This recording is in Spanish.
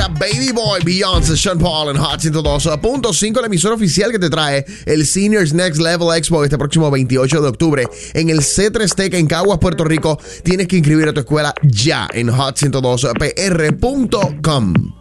era Baby Boy, Beyoncé, Sean Paul en Hot 102.5, la emisora oficial que te trae el Seniors Next Level Expo este próximo 28 de octubre en el C3 Tech en Caguas, Puerto Rico. Tienes que inscribir a tu escuela ya en hot102pr.com.